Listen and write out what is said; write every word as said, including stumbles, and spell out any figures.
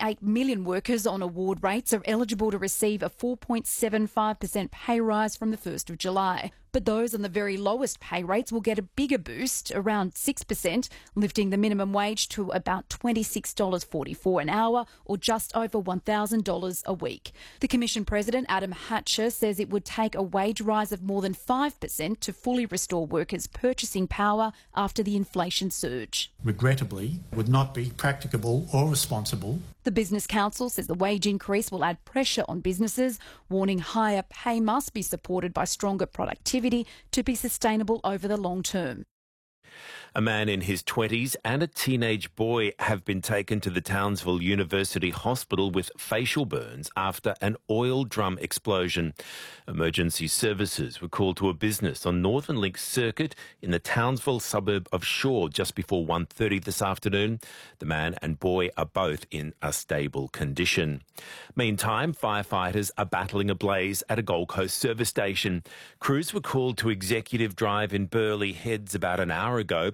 eight million workers on award rates are eligible to receive a four point seven five percent pay rise from the first of July. But those on the very lowest pay rates will get a bigger boost, around six percent, lifting the minimum wage to about twenty-six dollars forty-four an hour, or just over one thousand dollars a week. The Commission President, Adam Hatcher, says it would take a wage rise of more than five percent to fully restore workers' purchasing power after the inflation surge. Regrettably, would not be practicable or responsible. The Business Council says the wage increase will add pressure on businesses, warning higher pay must be supported by stronger productivity to be sustainable over the long term. A man in his twenties and a teenage boy have been taken to the Townsville University Hospital with facial burns after an oil drum explosion. Emergency services were called to a business on Northern Link Circuit in the Townsville suburb of Shaw just before one thirty this afternoon. The man and boy are both in a stable condition. Meantime, firefighters are battling a blaze at a Gold Coast service station. Crews were called to Executive Drive in Burleigh Heads about an hour ago